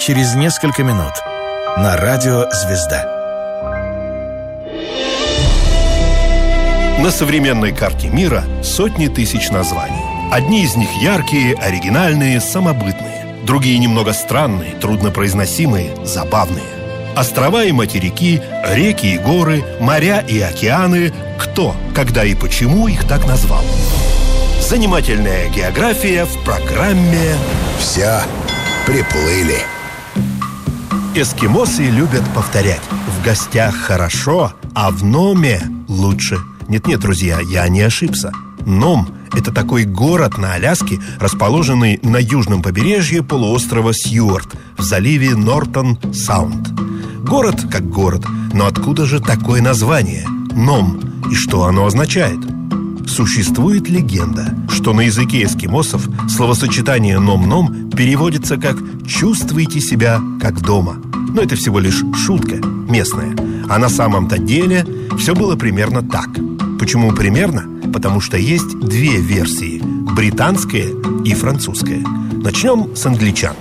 через несколько минут на радио «Звезда». На современной карте мира сотни тысяч названий. Одни из них яркие, оригинальные, самобытные. Другие немного странные, труднопроизносимые, забавные. Острова и материки, реки и горы, моря и океаны. Кто, когда и почему их так назвал? Занимательная география в программе «Все, приплыли». Эскимосы любят повторять: в гостях хорошо, а в Номе лучше. Нет-нет, друзья, я не ошибся. Ном – это такой город на Аляске, расположенный на южном побережье полуострова Сьюарт в заливе Нортон-Саунд. Город как город, но откуда же такое название – Ном, и что оно означает? Существует легенда, что на языке эскимосов словосочетание «ном-ном» переводится как «чувствуйте себя как дома». Но это всего лишь шутка местная. А на самом-то деле все было примерно так. Почему примерно? Потому что есть две версии – британская и французская. Начнем с англичан.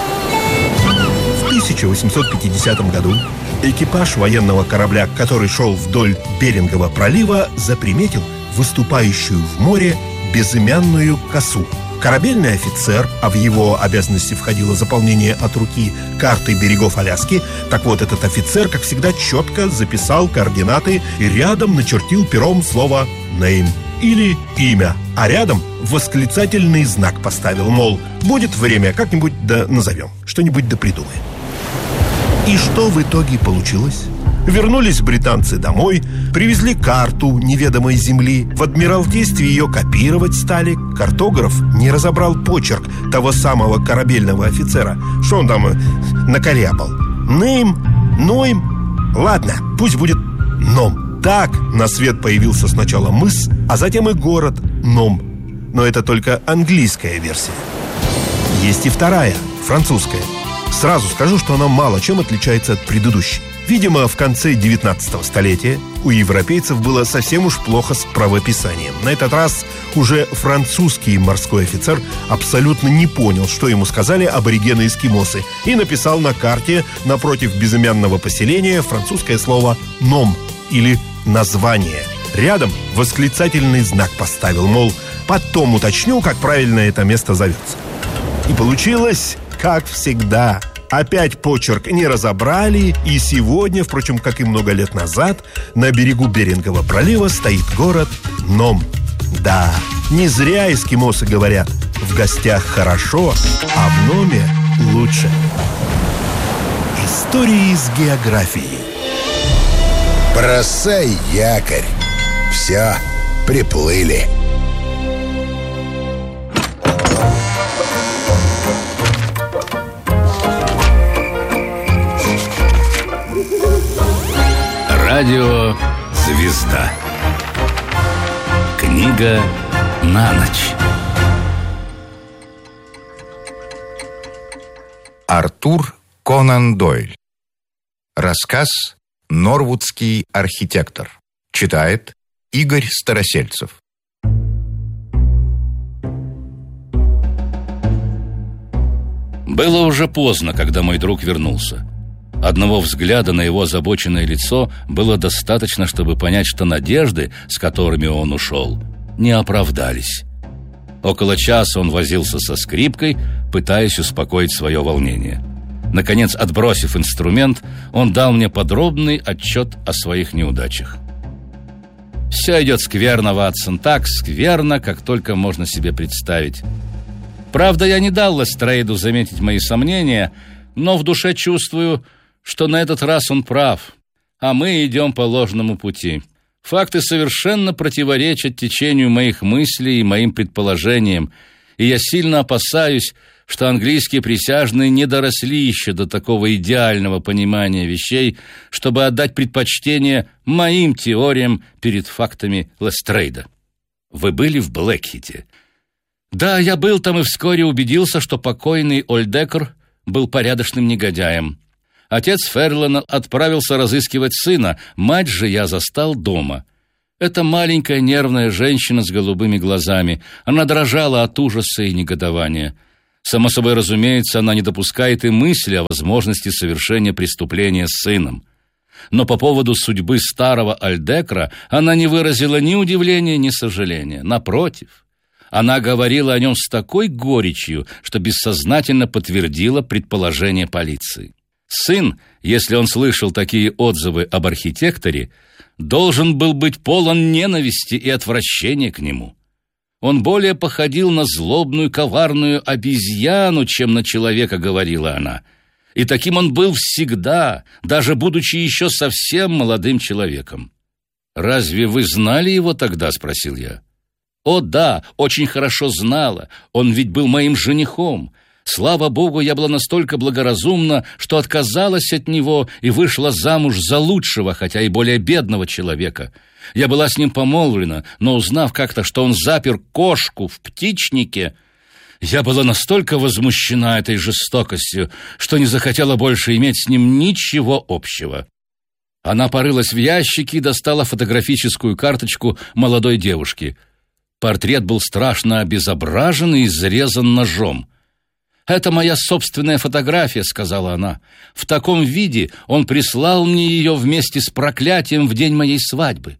В 1850 году экипаж военного корабля, который шел вдоль Берингова пролива, заприметил выступающую в море безымянную косу. Корабельный офицер, а в его обязанности входило заполнение от руки карты берегов Аляски, так вот, этот офицер, как всегда, четко записал координаты и рядом начертил пером слово «name» или «имя», а рядом восклицательный знак поставил, мол, будет время, как-нибудь да назовем, что-нибудь да придумаем. И что в итоге получилось? Вернулись британцы домой, привезли карту неведомой земли. В Адмиралтействе ее копировать стали. Картограф не разобрал почерк того самого корабельного офицера. Что он там накорябал? Нейм, Нойм. Ладно, пусть будет Ном. Так на свет появился сначала мыс, а затем и город Ном. Но это только английская версия. Есть и вторая, французская. Сразу скажу, что она мало чем отличается от предыдущей. Видимо, в конце 19 столетия у европейцев было совсем уж плохо с правописанием. На этот раз уже французский морской офицер абсолютно не понял, что ему сказали аборигены-эскимосы, и написал на карте напротив безымянного поселения французское слово «ном» или «название». Рядом восклицательный знак поставил, мол, потом уточню, как правильно это место зовется. И получилось, как всегда. Опять почерк не разобрали, и сегодня, впрочем, как и много лет назад, на берегу Берингова пролива стоит город Ном. Да, не зря эскимосы говорят: в гостях хорошо, а в Номе лучше. Истории с географией. Бросай якорь. Все, приплыли. Радио «Звезда». Книга на ночь. Артур Конан Дойль. Рассказ «Норвудский архитектор». Читает Игорь Старосельцев. Было уже поздно, когда мой друг вернулся. Одного взгляда на его озабоченное лицо было достаточно, чтобы понять, что надежды, с которыми он ушел, не оправдались. Около часа он возился со скрипкой, пытаясь успокоить свое волнение. Наконец, отбросив инструмент, он дал мне подробный отчет о своих неудачах. «Все идет скверно, Ватсон, так скверно, как только можно себе представить. Правда, я не дал Лестрейду заметить мои сомнения, но в душе чувствую, что на этот раз он прав, а мы идем по ложному пути. Факты совершенно противоречат течению моих мыслей и моим предположениям, и я сильно опасаюсь, что английские присяжные не доросли еще до такого идеального понимания вещей, чтобы отдать предпочтение моим теориям перед фактами Лестрейда. Вы были в Блэкхите?» «Да, я был там и вскоре убедился, что покойный Ольдекер был порядочным негодяем. Отец Ферлана отправился разыскивать сына, мать же я застал дома. Это маленькая нервная женщина с голубыми глазами. Она дрожала от ужаса и негодования. Само собой разумеется, она не допускает и мысли о возможности совершения преступления с сыном. Но по поводу судьбы старого Ольдекра она не выразила ни удивления, ни сожаления. Напротив, она говорила о нем с такой горечью, что бессознательно подтвердила предположение полиции. Сын, если он слышал такие отзывы об архитекторе, должен был быть полон ненависти и отвращения к нему. Он более походил на злобную, коварную обезьяну, чем на человека, говорила она. И таким он был всегда, даже будучи еще совсем молодым человеком. «Разве вы знали его тогда?» – спросил я. «О да, очень хорошо знала. Он ведь был моим женихом. Слава Богу, я была настолько благоразумна, что отказалась от него и вышла замуж за лучшего, хотя и более бедного человека. Я была с ним помолвлена, но узнав как-то, что он запер кошку в птичнике, я была настолько возмущена этой жестокостью, что не захотела больше иметь с ним ничего общего». Она порылась в ящике и достала фотографическую карточку молодой девушки. Портрет был страшно обезображен и изрезан ножом. «Это моя собственная фотография», — сказала она. «В таком виде он прислал мне ее вместе с проклятием в день моей свадьбы».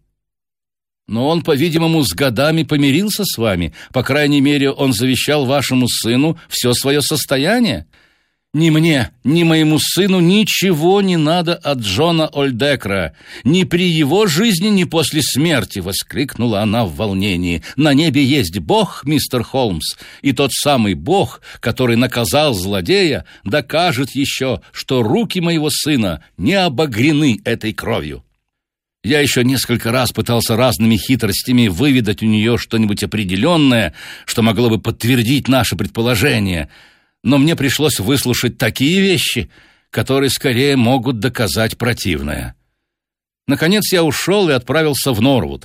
«Но он, по-видимому, с годами помирился с вами. По крайней мере, он завещал вашему сыну все свое состояние». «Ни мне, ни моему сыну ничего не надо от Джона Ольдекра. Ни при его жизни, ни после смерти», — воскликнула она в волнении. «На небе есть Бог, мистер Холмс, и тот самый Бог, который наказал злодея, докажет еще, что руки моего сына не обогрены этой кровью». Я еще несколько раз пытался разными хитростями выведать у нее что-нибудь определенное, что могло бы подтвердить наше предположение, но мне пришлось выслушать такие вещи, которые скорее могут доказать противное. Наконец я ушел и отправился в Норвуд.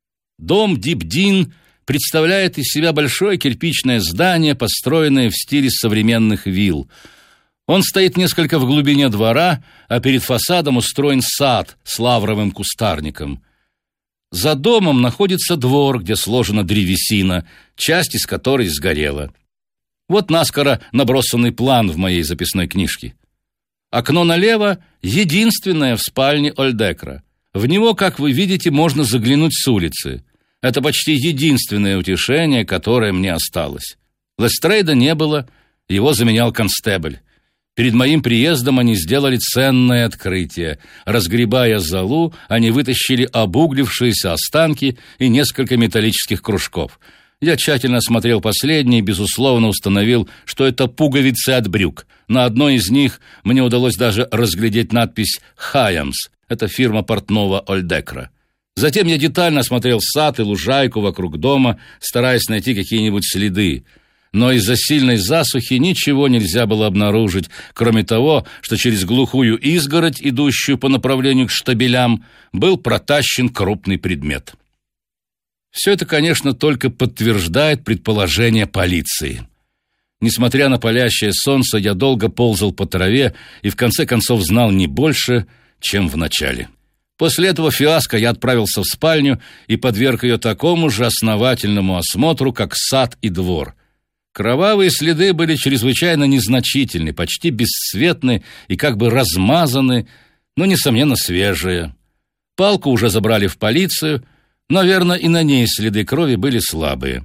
Дом Дибдин представляет из себя большое кирпичное здание, построенное в стиле современных вилл. Он стоит несколько в глубине двора, а перед фасадом устроен сад с лавровым кустарником. За домом находится двор, где сложена древесина, часть из которой сгорела. Вот наскоро набросанный план в моей записной книжке. Окно налево — единственное в спальне Ольдекра. В него, как вы видите, можно заглянуть с улицы. Это почти единственное утешение, которое мне осталось. Лестрейда не было, его заменял констебль. Перед моим приездом они сделали ценное открытие. Разгребая золу, они вытащили обуглившиеся останки и несколько металлических кружков. Я тщательно осмотрел последний и, безусловно, установил, что это пуговицы от брюк. На одной из них мне удалось даже разглядеть надпись «Хайамс». Это фирма портного Ольдекра. Затем я детально осмотрел сад и лужайку вокруг дома, стараясь найти какие-нибудь следы. Но из-за сильной засухи ничего нельзя было обнаружить, кроме того, что через глухую изгородь, идущую по направлению к штабелям, был протащен крупный предмет. Все это, конечно, только подтверждает предположение полиции. Несмотря на палящее солнце, я долго ползал по траве и в конце концов знал не больше, чем в начале. После этого фиаско я отправился в спальню и подверг ее такому же основательному осмотру, как сад и двор. Кровавые следы были чрезвычайно незначительны, почти бесцветны и как бы размазаны, но, несомненно, свежие. Палку уже забрали в полицию, но, верно, и на ней следы крови были слабые.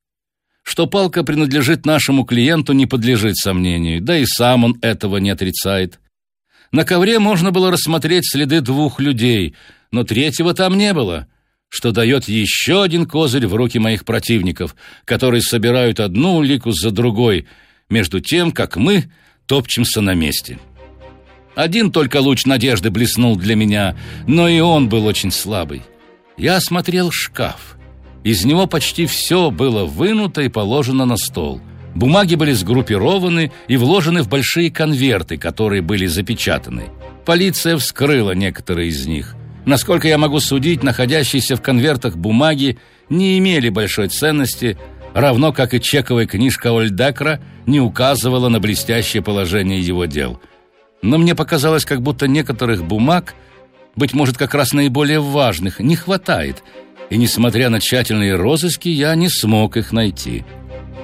Что палка принадлежит нашему клиенту, не подлежит сомнению, да и сам он этого не отрицает. На ковре можно было рассмотреть следы двух людей, но третьего там не было, что дает еще один козырь в руки моих противников, которые собирают одну улику за другой, между тем, как мы топчемся на месте. Один только луч надежды блеснул для меня, но и он был очень слабый. Я осмотрел шкаф. Из него почти все было вынуто и положено на стол. Бумаги были сгруппированы и вложены в большие конверты, которые были запечатаны. Полиция вскрыла некоторые из них. Насколько я могу судить, находящиеся в конвертах бумаги не имели большой ценности, равно как и чековая книжка Ольдекра не указывала на блестящее положение его дел. Но мне показалось, как будто некоторых бумаг, быть может, как раз наиболее важных, не хватает, и, несмотря на тщательные розыски, я не смог их найти.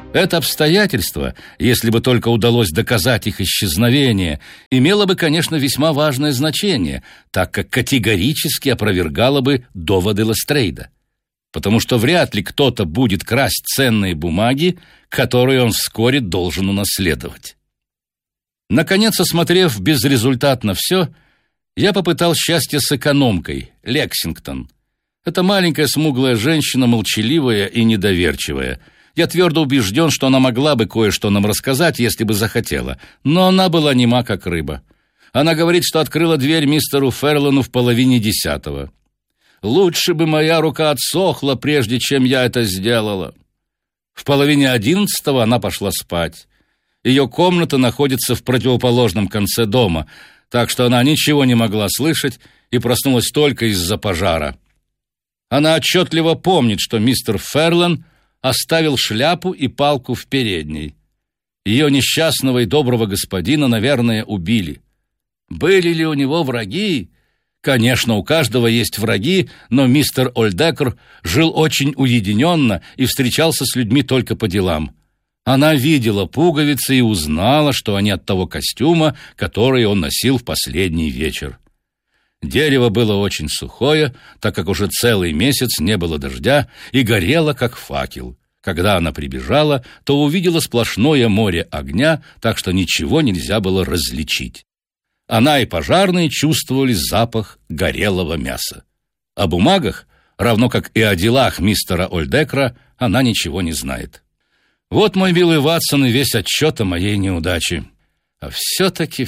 Это обстоятельство, если бы только удалось доказать их исчезновение, имело бы, конечно, весьма важное значение, так как категорически опровергало бы доводы Лестрейда. Потому что вряд ли кто-то будет красть ценные бумаги, которые он вскоре должен унаследовать. Наконец, осмотрев безрезультатно все, я попытал счастье с экономкой, Лексингтон. Это маленькая смуглая женщина, молчаливая и недоверчивая. Я твердо убежден, что она могла бы кое-что нам рассказать, если бы захотела, но она была нема, как рыба. Она говорит, что открыла дверь мистеру Ферлану в 9:30. Лучше бы моя рука отсохла, прежде чем я это сделала. В 10:30 она пошла спать. Ее комната находится в противоположном конце дома, так что она ничего не могла слышать и проснулась только из-за пожара. Она отчетливо помнит, что мистер Ферлан оставил шляпу и палку в передней. Ее несчастного и доброго господина, наверное, убили. Были ли у него враги? Конечно, у каждого есть враги, но мистер Ольдекер жил очень уединенно и встречался с людьми только по делам. Она видела пуговицы и узнала, что они от того костюма, который он носил в последний вечер. Дерево было очень сухое, так как уже целый месяц не было дождя, и горело, как факел. Когда она прибежала, то увидела сплошное море огня, так что ничего нельзя было различить. Она и пожарные чувствовали запах горелого мяса. О бумагах, равно как и о делах мистера Ольдекера, она ничего не знает. Вот, мой милый Ватсон, и весь отчет о моей неудаче. А все-таки,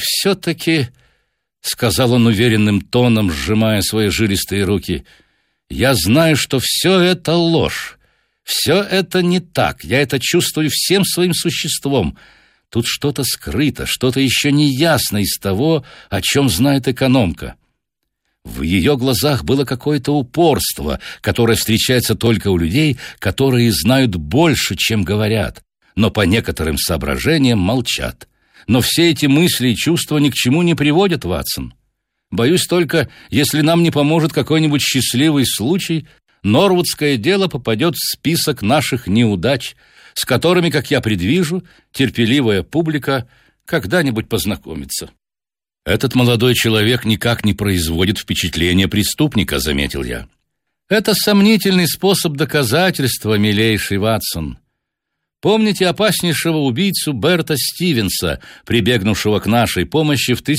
— сказал он уверенным тоном, сжимая свои жилистые руки, — я знаю, что все это ложь. Все это не так. Я это чувствую всем своим существом. Тут что-то скрыто, что-то еще неясно из того, о чем знает экономка. В ее глазах было какое-то упорство, которое встречается только у людей, которые знают больше, чем говорят, но по некоторым соображениям молчат. Но все эти мысли и чувства ни к чему не приводят, Ватсон. Боюсь только, если нам не поможет какой-нибудь счастливый случай, Норвудское дело попадет в список наших неудач, с которыми, как я предвижу, терпеливая публика когда-нибудь познакомится. «Этот молодой человек никак не производит впечатления преступника», — заметил я. «Это сомнительный способ доказательства, милейший Ватсон. Помните опаснейшего убийцу Берта Стивенса, прибегнувшего к нашей помощи в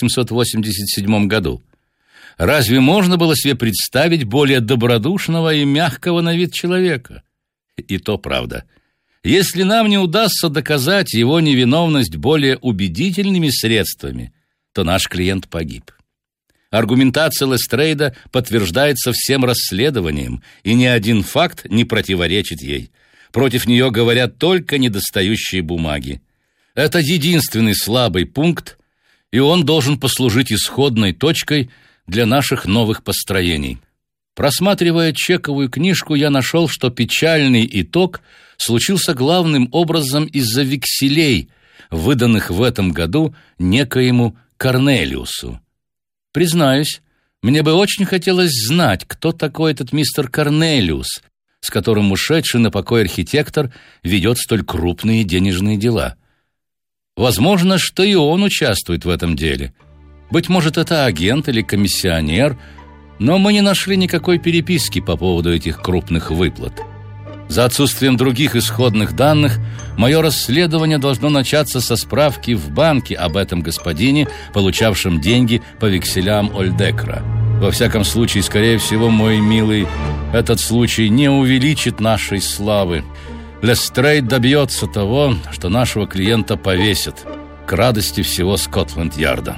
1887 году? Разве можно было себе представить более добродушного и мягкого на вид человека? И то правда. Если нам не удастся доказать его невиновность более убедительными средствами, то наш клиент погиб. Аргументация Лестрейда подтверждается всем расследованием, и ни один факт не противоречит ей. Против нее говорят только недостающие бумаги. Это единственный слабый пункт, и он должен послужить исходной точкой для наших новых построений. Просматривая чековую книжку, я нашел, что печальный итог случился главным образом из-за векселей, выданных в этом году некоему Корнелиусу. Признаюсь, мне бы очень хотелось знать, кто такой этот мистер Корнелиус, с которым ушедший на покой архитектор ведет столь крупные денежные дела. Возможно, что и он участвует в этом деле. Быть может, это агент или комиссионер, но мы не нашли никакой переписки по поводу этих крупных выплат. За отсутствием других исходных данных, мое расследование должно начаться со справки в банке об этом господине, получавшем деньги по векселям Ольдекера. Во всяком случае, скорее всего, мой милый, этот случай не увеличит нашей славы. Лестрейд добьется того, что нашего клиента повесят, к радости всего Скотланд-Ярда.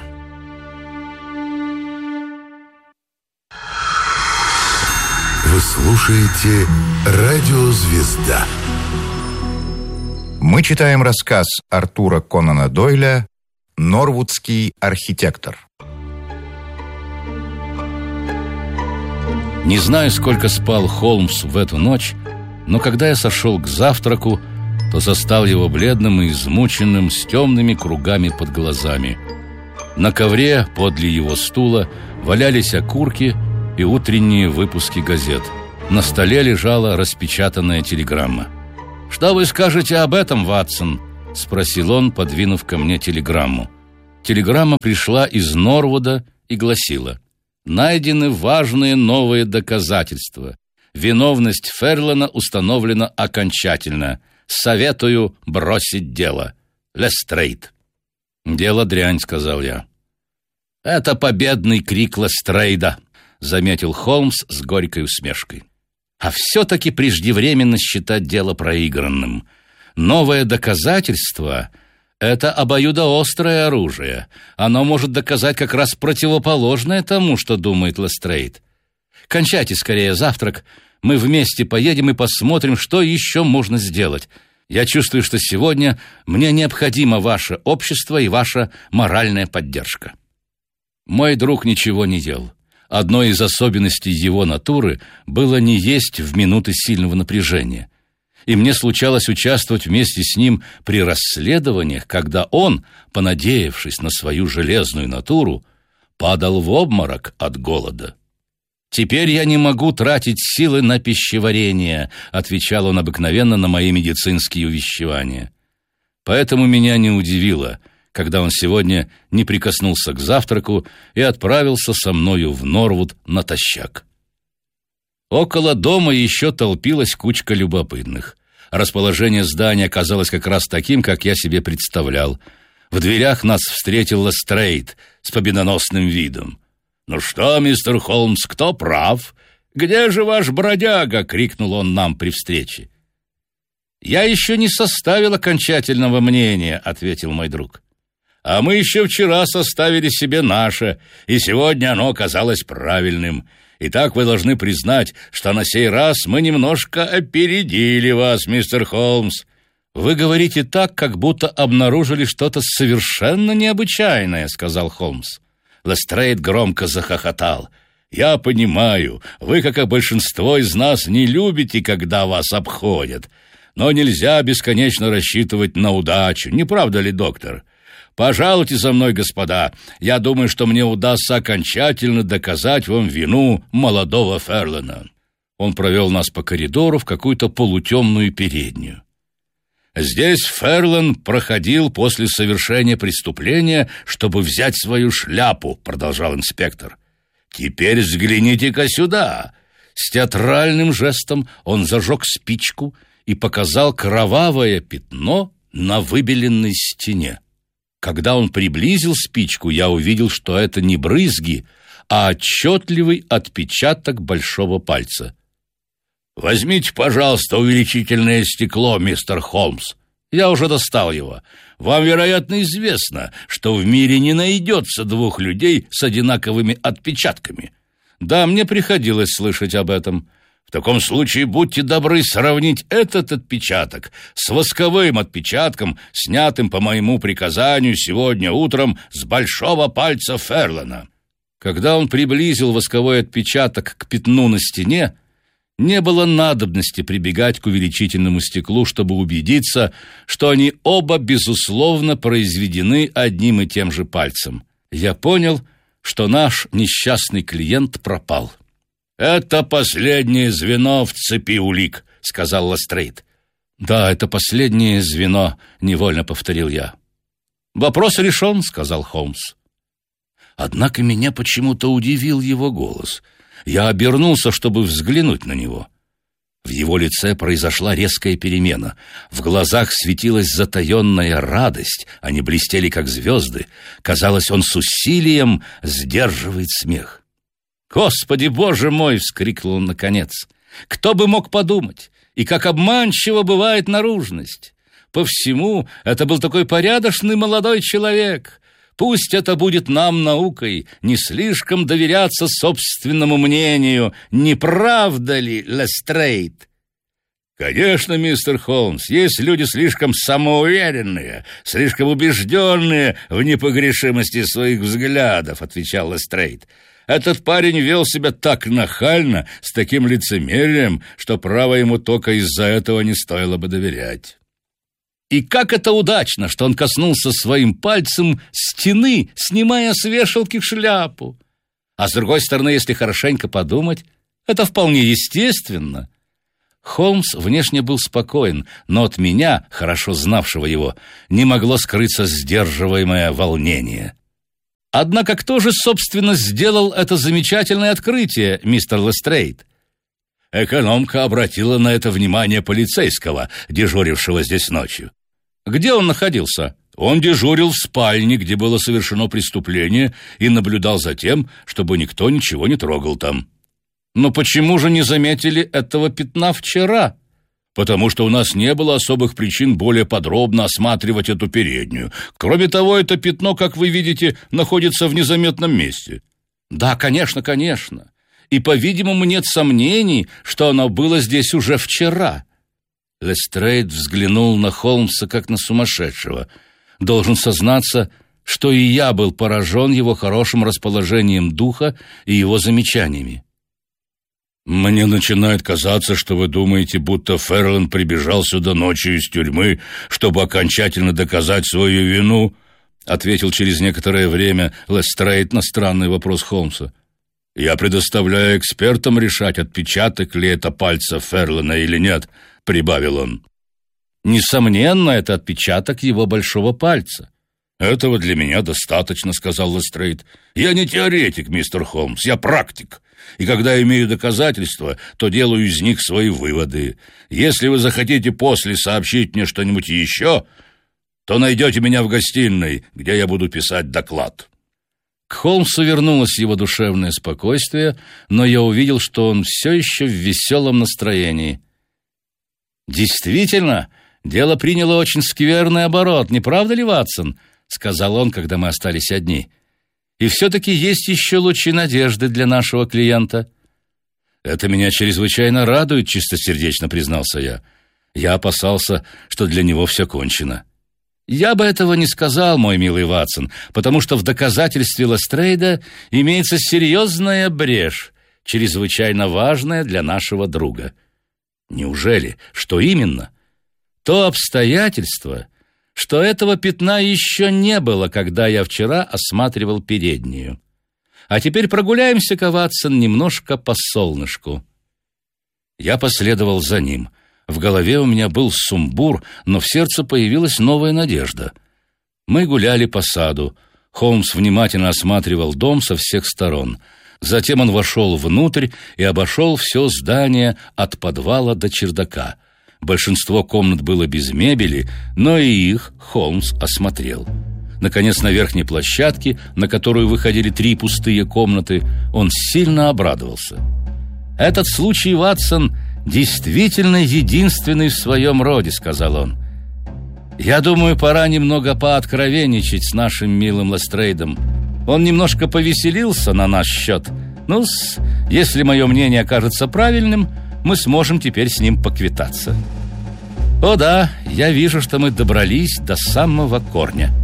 Вы слушаете «Радио Звезда». Мы читаем рассказ Артура Конана Дойля «Норвудский архитектор». Не знаю, сколько спал Холмс в эту ночь, но когда я сошел к завтраку, то застал его бледным и измученным, с темными кругами под глазами. На ковре подле его стула валялись окурки и утренние выпуски газет. На столе лежала распечатанная телеграмма. «Что вы скажете об этом, Ватсон?» — спросил он, подвинув ко мне телеграмму. Телеграмма пришла из Норвуда и гласила: «Найдены важные новые доказательства. Виновность Ферлана установлена окончательно. Советую бросить дело. Лестрейд». «Дело дрянь», — сказал я. «Это победный крик Лестрейда», — заметил Холмс с горькой усмешкой. «А все-таки преждевременно считать дело проигранным. Новое доказательство — это обоюдоострое оружие. Оно может доказать как раз противоположное тому, что думает Лестрейд. Кончайте скорее завтрак. Мы вместе поедем и посмотрим, что еще можно сделать. Я чувствую, что сегодня мне необходимо ваше общество и ваша моральная поддержка». Мой друг ничего не ел. Одной из особенностей его натуры было не есть в минуты сильного напряжения. И мне случалось участвовать вместе с ним при расследованиях, когда он, понадеявшись на свою железную натуру, падал в обморок от голода. «Теперь я не могу тратить силы на пищеварение», — отвечал он обыкновенно на мои медицинские увещевания. Поэтому меня не удивило, когда он сегодня не прикоснулся к завтраку и отправился со мною в Норвуд натощак. Около дома еще толпилась кучка любопытных. Расположение здания оказалось как раз таким, как я себе представлял. В дверях нас встретил Лестрейд с победоносным видом. «Ну что, мистер Холмс, кто прав? Где же ваш бродяга?» — крикнул он нам при встрече. «Я еще не составил окончательного мнения», — ответил мой друг. «А мы еще вчера составили себе наше, и сегодня оно оказалось правильным. Итак, вы должны признать, что на сей раз мы немножко опередили вас, мистер Холмс». «Вы говорите так, как будто обнаружили что-то совершенно необычайное», — сказал Холмс. Лестрейд громко захохотал. «Я понимаю, вы, как и большинство из нас, не любите, когда вас обходят. Но нельзя бесконечно рассчитывать на удачу, не правда ли, доктор? Пожалуйте за мной, господа. Я думаю, что мне удастся окончательно доказать вам вину молодого Ферлана». Он провел нас по коридору в какую-то полутемную переднюю. «Здесь Ферлан проходил после совершения преступления, чтобы взять свою шляпу», — продолжал инспектор. «Теперь взгляните-ка сюда». С театральным жестом он зажег спичку и показал кровавое пятно на выбеленной стене. Когда он приблизил спичку, я увидел, что это не брызги, а отчетливый отпечаток большого пальца. «Возьмите, пожалуйста, увеличительное стекло, мистер Холмс. Я уже достал его. Вам, вероятно, известно, что в мире не найдется двух людей с одинаковыми отпечатками». «Да, мне приходилось слышать об этом». «В таком случае будьте добры сравнить этот отпечаток с восковым отпечатком, снятым по моему приказанию сегодня утром с большого пальца Ферлана». Когда он приблизил восковой отпечаток к пятну на стене, не было надобности прибегать к увеличительному стеклу, чтобы убедиться, что они оба, безусловно, произведены одним и тем же пальцем. Я понял, что наш несчастный клиент пропал. «Это последнее звено в цепи улик», — сказал Лестрейд. «Да, это последнее звено», — невольно повторил я. «Вопрос решен», — сказал Холмс. Однако меня почему-то удивил его голос. Я обернулся, чтобы взглянуть на него. В его лице произошла резкая перемена. В глазах светилась затаенная радость, они блестели, как звезды. Казалось, он с усилием сдерживает смех. «Господи, Боже мой!» — вскрикнул он наконец. «Кто бы мог подумать? И как обманчиво бывает наружность! По всему, это был такой порядочный молодой человек. Пусть это будет нам наукой, не слишком доверяться собственному мнению. Не правда ли, Лестрейд?» «Конечно, мистер Холмс, есть люди слишком самоуверенные, слишком убежденные в непогрешимости своих взглядов», — отвечал Лестрейд. «Этот парень вел себя так нахально, с таким лицемерием, что право ему только из-за этого не стоило бы доверять». И как это удачно, что он коснулся своим пальцем стены, снимая с вешалки шляпу. А с другой стороны, если хорошенько подумать, это вполне естественно. Холмс внешне был спокоен, но от меня, хорошо знавшего его, не могло скрыться сдерживаемое волнение. «Однако кто же, собственно, сделал это замечательное открытие, мистер Лестрейд?» Экономка обратила на это внимание полицейского, дежурившего здесь ночью. «Где он находился?» Он дежурил в спальне, где было совершено преступление, и наблюдал за тем, чтобы никто ничего не трогал там. «Но почему же не заметили этого пятна вчера?» «Потому что у нас не было особых причин более подробно осматривать эту переднюю. Кроме того, это пятно, как вы видите, находится в незаметном месте». «Да, конечно, конечно. И, по-видимому, нет сомнений, что оно было здесь уже вчера». Лестрейд взглянул на Холмса, как на сумасшедшего. Должен сознаться, что и я был поражен его хорошим расположением духа и его замечаниями. «Мне начинает казаться, что вы думаете, будто Ферлин прибежал сюда ночью из тюрьмы, чтобы окончательно доказать свою вину», ответил через некоторое время Лестрейд на странный вопрос Холмса. «Я предоставляю экспертам решать, отпечаток ли это пальца Ферлина или нет», прибавил он. «Несомненно, это отпечаток его большого пальца». «Этого для меня достаточно», — сказал Лестрейд. «Я не теоретик, мистер Холмс, я практик. И когда имею доказательства, то делаю из них свои выводы. Если вы захотите после сообщить мне что-нибудь еще, то найдете меня в гостиной, где я буду писать доклад». К Холмсу вернулось его душевное спокойствие, но я увидел, что он все еще в веселом настроении. «Действительно, дело приняло очень скверный оборот, не правда ли, Ватсон?» — сказал он, когда мы остались одни. «И все-таки есть еще лучи надежды для нашего клиента». «Это меня чрезвычайно радует», — чистосердечно признался я. Я опасался, что для него все кончено. «Я бы этого не сказал, мой милый Ватсон, потому что в доказательстве Лестрейда имеется серьезная брешь, чрезвычайно важная для нашего друга». «Неужели? Что именно?» «То обстоятельство, что этого пятна еще не было, когда я вчера осматривал переднюю. А теперь прогуляемся-ка, Ватсон, немножко по солнышку». Я последовал за ним. В голове у меня был сумбур, но в сердце появилась новая надежда. Мы гуляли по саду. Холмс внимательно осматривал дом со всех сторон. Затем он вошел внутрь и обошел все здание от подвала до чердака. Большинство комнат было без мебели, но и их Холмс осмотрел. Наконец, на верхней площадке, на которую выходили 3 пустые комнаты, он сильно обрадовался. «Этот случай, Ватсон, действительно единственный в своем роде», — сказал он. «Я думаю, пора немного пооткровенничать с нашим милым Лестрейдом. Он немножко повеселился на наш счет. Ну-с, если мое мнение окажется правильным, мы сможем теперь с ним поквитаться». О да, я вижу, что мы добрались до самого корня.